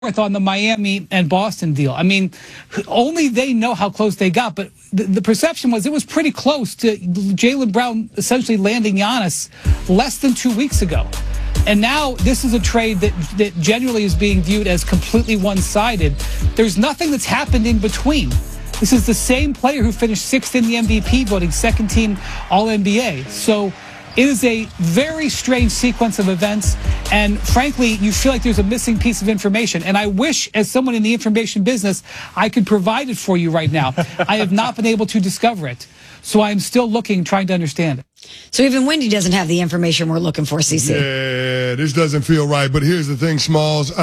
on the Miami and Boston deal. I mean, only they know how close they got, but the perception was it was pretty close to Jaylen Brown essentially landing Giannis less than 2 weeks ago. And now this is a trade that generally is being viewed as completely one-sided. There's nothing that's happened in between. This is the same player who finished sixth in the MVP voting, second team All-NBA. So it is a very strange sequence of events, and frankly, you feel like there's a missing piece of information. And I wish, as someone in the information business, I could provide it for you right now. I have not been able to discover it. So I'm still looking, trying to understand it. So even Wendy doesn't have the information we're looking for, CC. Yeah, this doesn't feel right. But here's the thing, Smalls.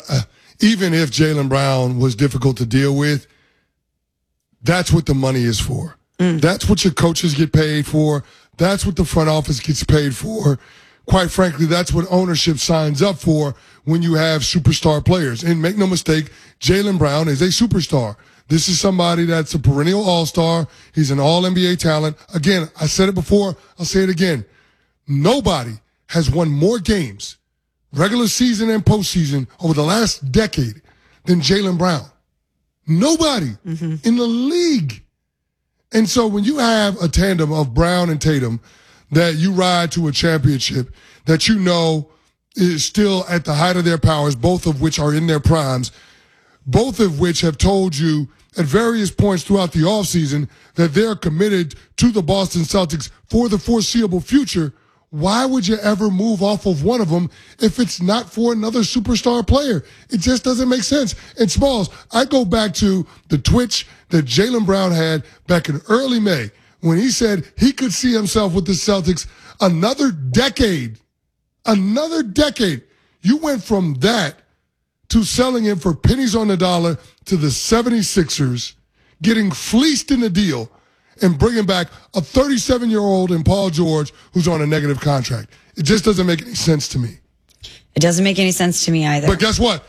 Even if Jaylen Brown was difficult to deal with, that's what the money is for. That's what your coaches get paid for. That's what the front office gets paid for. Quite frankly, that's what ownership signs up for when you have superstar players. And make no mistake, Jaylen Brown is a superstar. This is somebody that's a perennial all-star. He's an all-NBA talent. Again, I said it before. I'll say it again. Nobody has won more games, regular season and postseason, over the last decade than Jaylen Brown. Nobody in the league. And so when you have a tandem of Brown and Tatum that you ride to a championship that you know is still at the height of their powers, both of which are in their primes, both of which have told you at various points throughout the offseason that they're committed to the Boston Celtics for the foreseeable future, why would you ever move off of one of them if it's not for another superstar player? It just doesn't make sense. And Smalls, I go back to the twitch that Jaylen Brown had back in early May when he said he could see himself with the Celtics another decade. Another decade. You went from that to selling him for pennies on the dollar to the 76ers, getting fleeced in the deal, and bringing back a 37-year-old in Paul George who's on a negative contract. It just doesn't make any sense to me. It doesn't make any sense to me either. But guess what?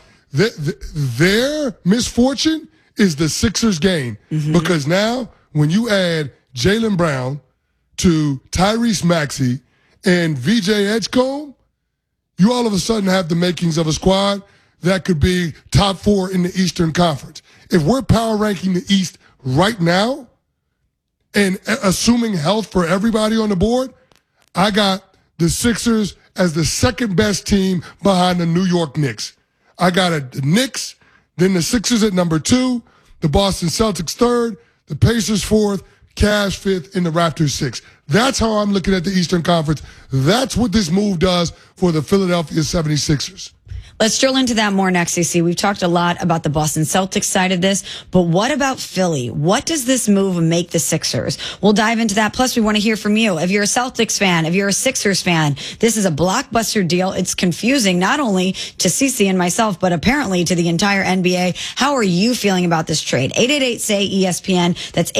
Their misfortune is the Sixers' gain. Because now when you add Jaylen Brown to Tyrese Maxey and VJ Edgecombe, you all of a sudden have the makings of a squad that could be top 4 in the Eastern Conference. If we're power ranking the East right now, and assuming health for everybody on the board, I got the Sixers as the second best team behind the New York Knicks. I got the Knicks, then the Sixers at number 2, the Boston Celtics 3rd, the Pacers 4th, Cavs 5th, and the Raptors 6th. That's how I'm looking at the Eastern Conference. That's what this move does for the Philadelphia 76ers. Let's drill into that more next, CC. We've talked a lot about the Boston Celtics side of this, but what about Philly? What does this move make the Sixers? We'll dive into that. Plus, we want to hear from you. If you're a Celtics fan, if you're a Sixers fan, this is a blockbuster deal. It's confusing not only to CC and myself, but apparently to the entire NBA. How are you feeling about this trade? 888-SAY-ESPN. That's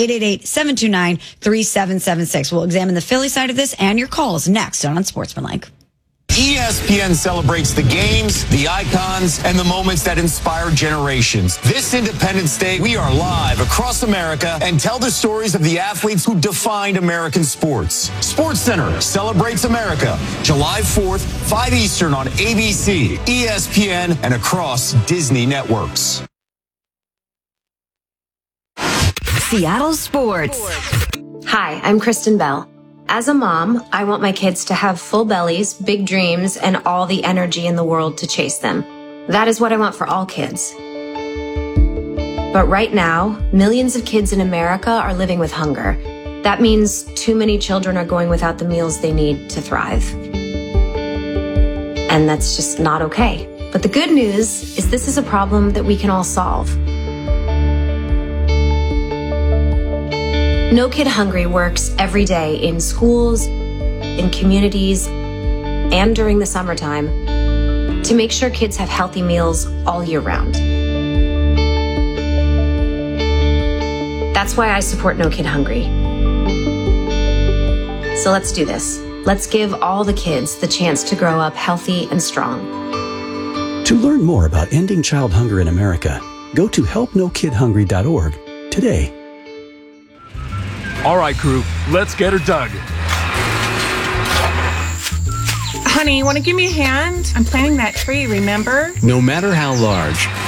888-729-3776. We'll examine the Philly side of this and your calls next on Unsportsmanlike. ESPN celebrates the games, the icons, and the moments that inspire generations. This Independence Day, we are live across America and tell the stories of the athletes who defined American sports. SportsCenter celebrates America, July 4th, 5 Eastern on ABC, ESPN, and across Disney networks. Seattle Sports. Hi, I'm Kristen Bell. As a mom, I want my kids to have full bellies, big dreams, and all the energy in the world to chase them. That is what I want for all kids. But right now, millions of kids in America are living with hunger. That means too many children are going without the meals they need to thrive. And that's just not okay. But the good news is this is a problem that we can all solve. No Kid Hungry works every day in schools, in communities, and during the summertime to make sure kids have healthy meals all year round. That's why I support No Kid Hungry. So let's do this. Let's give all the kids the chance to grow up healthy and strong. To learn more about ending child hunger in America, go to helpnokidhungry.org today. All right, crew, let's get her dug. Honey, you want to give me a hand? I'm planting that tree, remember? No matter how large,